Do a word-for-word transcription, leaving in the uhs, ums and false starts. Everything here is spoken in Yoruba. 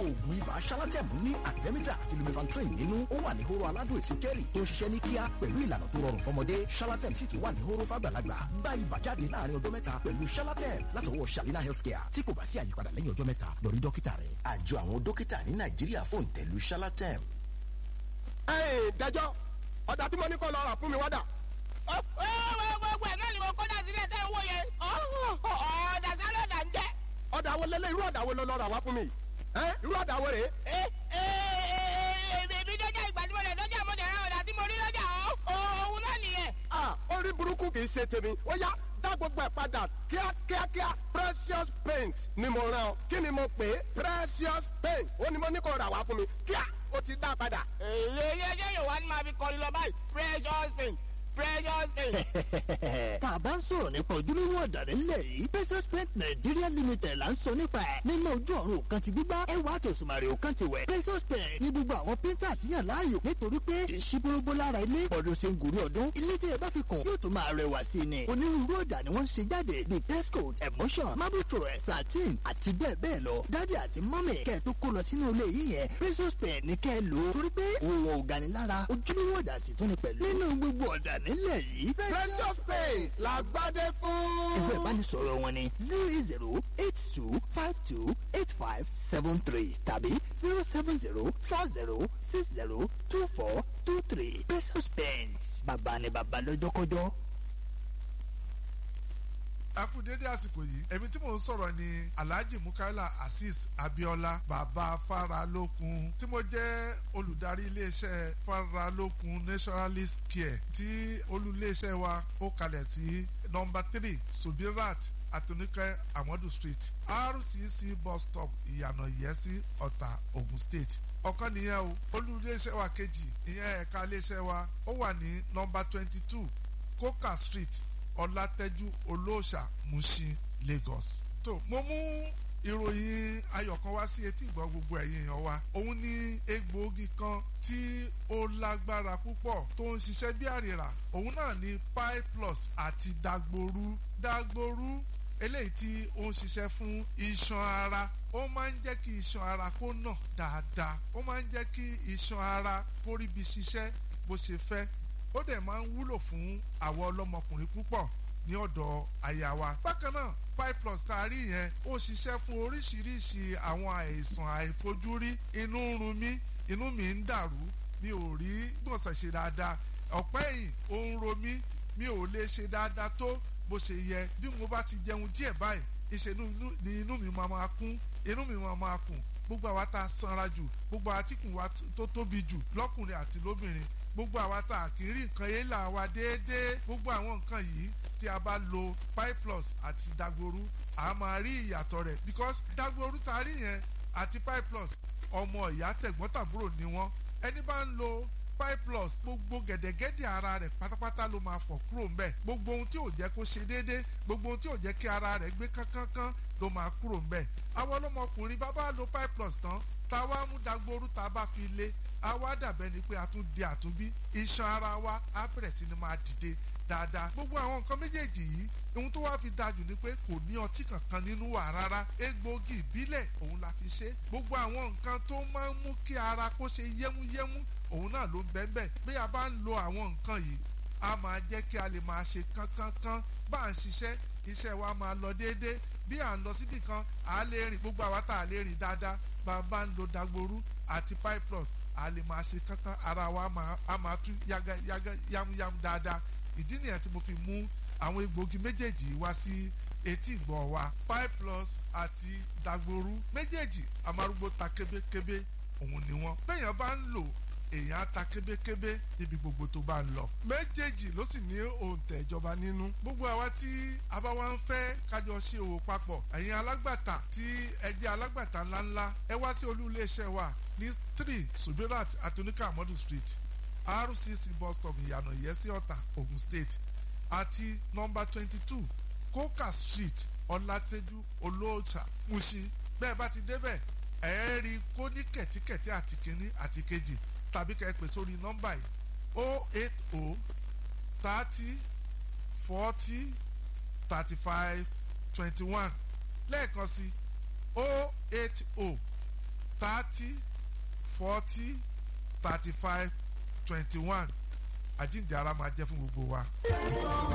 oògùn ibà Shalatem ní Artemita àti Lumefantrine nínú. Ó wà ní hóró aládùn èso cherry tó ń ṣiṣẹ́ ní kíá pẹ̀lú ìlànà tó rọrùn fọmọdé. Shalatem sì tún wà ní hóró fàgbàlagbà. Gba ibà jáde láàrin ọjọ́ mẹ́ta pẹ̀lú Shalatem látọwọ́ Shalina Healthcare. Tí kò bá sí àyípadà lẹ́yìn ọjọ́ mẹ́ta, lọ rí dókítà rẹ̀. Àjọ àwọn dókítà ní Nàìjíríà fòǹtẹ̀lù Shalatem. ẹ dájọ́ ọ̀dà tí mo ní kó lọ rà fún mi wádà. ó gbogbo ẹ̀ náà ni mo kó dà sílẹ̀ tẹ́ ń wò yẹn. ọ̀dà sálẹ̀ ọ̀dà ń jẹ́. ọ̀dà wo lélẹ̀ irú ọ̀dà wo ló lọ rà wá fún mi. irú ọ̀dà wo rèé. èmi dọ́jà ìgbà tí mo lè dọ́jà mo dẹ̀ ra ọ̀dà tí mo rí lọ́jà òun náà nìyẹn. orí burúkú kì í ṣe tèmi ó yá dá gbogbo ẹ̀ padà kíákíákíá Precious Paint ni mo rán ọ kí ni mo pè é Precious Paint ó ní mo ní kó rà wá fún mi kíá ó ti dá padà. èyí ẹjẹ yóò wá ní máa fi kọrin lọ báyìí Precious Paint Precious Paint. tá a bá ń sọ̀rọ̀ nípa ojúlówó ọ̀dà nílẹ̀ yìí Precious Paint Nigeria Limited là ń sọ nípa ẹ̀. nínú ojú ọ̀run òkan ti gbígbá ẹwà tòṣùmàrè òkan ti wẹ̀. Precious Paint ní gbogbo àwọn painters yàn láàyò nítorí pé ìṣíbórógbó lára ilé ọdún ṣe ń gòrí ọdún. ilé tí ẹ bá fi kàn yóò tún máa rẹwà sí i ni. onírúurú ọ̀dà ni wọ́n ń ṣe jáde bíi test coat emotion marble thread satin àti bẹ́ẹ̀ bẹ́ẹ̀ lọ. dádì àti mọ́mì kẹ́ ẹ tó kó lọ sínú ilé yìí yẹn Precious Paint ní kẹ́ ẹ lò ó. torí pé òun ò gani lára ojúlówó ọ̀dà sì tún ni pẹ̀lú. nínú gbogbo ọ̀dà nílẹ̀ yìí Precious Paint làgbádé fún. ẹgbẹ́ ìbánisọ̀rọ̀ wọn ni zero eight zero eight two five two eight five seven three tàbí zero seven zero four zero six zero two four two three. Precious Paint bàbá ni bàbá lọ́jọ́kọ́jọ́. a kú dédé àsìkò yìí èmi tí mò ń sọ̀rọ̀ ni Alhaji Mukaila Azeez Abiola bàbá Faralókun tí mo jẹ́ olùdarí iléeṣẹ́ Faralókun Naturalist Care tí olùléeṣẹ́ wa ó kalẹ̀ sí nọ́mbà three Subirat Atunike Amadu Street R C C bus stop Ìyànà Ìyẹ́sí Ọ̀tà Ogun State ọ̀kan nìyẹn o olùléeṣẹ́ wa kejì ìyẹn ẹ̀ka iléeṣẹ́ wa ó wà ní nọ́mbà twenty two Coca Street Ọlátẹ́jú Olóòṣà Mushin Lagos. tó mo mú ìròyìn ayọ̀ kan wá sí etí ìgbọ́ gbogbo ẹ̀yin èèyàn wa òun ni egbòogi kan tí ó lágbára púpọ̀ tó ń ṣiṣẹ́ bí àrìrà òun náà ni Pi Plus àti Dagboru Dagboru eléyìí tí ó ń ṣiṣẹ́ fún iṣan ara ó máa ń jẹ́ kí iṣan ara kó nà dáadáa ó máa ń jẹ́ kí iṣan ara kó ríbi ṣiṣẹ́ bó ṣe fẹ́ ó dẹ̀ máa ń wúlò fún àwọn ọlọ́mọkùnrin púpọ̀ ní ọ̀dọ̀ aya wa. bákan náà Pi Plus tá a rí yẹn ó ṣiṣẹ́ fún oríṣiríṣi àwọn àìsàn àìfojúrí inú ń run mí inú mi ń dàrú mi ò rí gbọ̀nsẹ̀ ṣe dáadáa ọ̀pẹ́ yìí ó ń ro mí mi ò lè ṣe dáadáa tó bó ṣe yẹ bí mo bá ti jẹun díẹ̀ báyìí ìṣe ni inú mi máa máa kún inú mi máa máa kùn gbogbo àwa tá a sanra jù gbogbo àtikùn wa tó tóbi jù lọ́kùnrin àti lóbìnrin gbogbo àwa tá a kì í rí nǹkan yẹn là wá déédéé gbogbo àwọn nǹkan yìí tí a bá lo Pi Plus àti Dagboru a máa rí ìyàtọ̀ rẹ̀ because Dagboru tá a rí yẹn àti Pi Plus ọmọ ìyá tẹ̀gbọ́ntàbúrò ni wọ́n ẹni bá ń lo Pi Plus gbogbo gẹ̀dẹ̀gẹ̀dẹ̀ ara rẹ̀ pátápátá ló máa fọ̀ kúrò ńbẹ̀ gbogbo ohun tí ò jẹ́ kó ṣe déédéé gbogbo ohun tí ò jẹ́ kí ara rẹ̀ gbé kánkánká ló máa kúrò ńbẹ̀ àwọn ọlọ́mọkùnrin bá bá lo Pi Plus tán tá a wá mú Dagboru tá a bá fi lé a wá dàbẹ́ ni pé a tún di àtúnbí iṣan ara wa á bẹ̀rẹ̀ sí ni máa dìde dáadáa gbogbo àwọn nǹkan méjèèjì yìí ohun tó wá fi dájú ni pé kò ní ọtí kankan nínú wa rárá egbòogi ìbílẹ̀ òun la fi ṣe gbogbo àwọn nǹkan tó máa ń mú kí ara kó ṣe yẹ́múyẹ́mú òun náà ló ń bẹ́ẹ̀ bí a bá ń lo àwọn nǹkan yìí a máa jẹ́ kí a lè máa ṣe kánkánká bá a ń ṣiṣẹ́ iṣẹ́ wa máa lọ déédéé bí à ń lọ síbì kan à á lè rìn gbogbo àwa tá a lè rìn dáadáa bá a bá ń lo Dagboru àti Pi Plus a lè máa ṣe kankan ara wa a máa tún yaga yaga yamuyamu dáadáa ìdí nìyẹn tí mo fi mú àwọn egbòogi méjèèjì wá sí etí ìgbọ́ wa Pi Plus àti Dagboru méjèèjì amárúgbó ta kébékébé òun ni wọ́n bẹ́ẹ̀yàn bá ń lò èèyàn á ta kébékébé níbi gbogbo tó bá ń lọ méjèèjì ló sì ní òǹtẹ̀ ìjọba nínú gbogbo àwa tí a bá wá ń fẹ́ kájọ ṣe òwò papọ̀ ẹ̀yin alágbàtà tí ẹ jẹ́ alágbàtà ńláńlá ẹ wá sí olú iléeṣẹ́ wa ní three Subirat Atunike Amadu Street R C C bus stop Ìyànà Ìyẹ́sí Ọ̀tà Ogun State àti nọ́mbà twenty two Coca Street Ọlátẹ́jú Olóòṣà Mushin bẹ́ẹ̀ bá ti débẹ̀ ẹ̀ rí kó ní kẹ̀tíkẹ̀tí àti kínní àti kejì tàbí kẹ́ ẹ pè sórí nọ́mbà yìí o eight o thirty forty thirty five twenty one lẹ́ẹ̀kan sí o eight o thirty forty thirty five twenty one àjíǹde ara máa jẹ́ fún gbogbo wa.